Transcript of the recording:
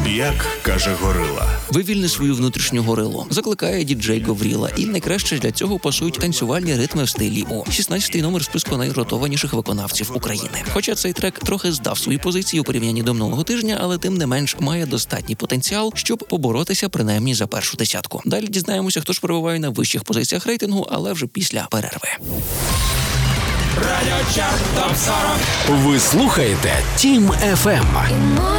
Як каже Горила. Вивільни свою внутрішню горилу, закликає діджей Гавріла. І найкраще для цього пасують танцювальні ритми в стилі О. 16-й номер списку найротованіших виконавців України. Хоча цей трек трохи здав свої позиції у порівнянні до минулого тижня, але тим не менш має достатній потенціал, щоб поборотися принаймні за першу десятку. Далі дізнаємося, хто ж перебуває на вищих позиціях рейтингу, але вже після перерви. Радіо Чарт ТОП 40. Ви слухаєте Тім FM.